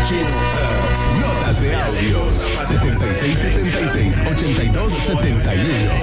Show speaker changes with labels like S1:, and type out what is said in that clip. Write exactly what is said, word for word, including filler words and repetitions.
S1: Chip, uh, notas de audio setenta y seis setenta y seis ochenta y dos setenta y uno.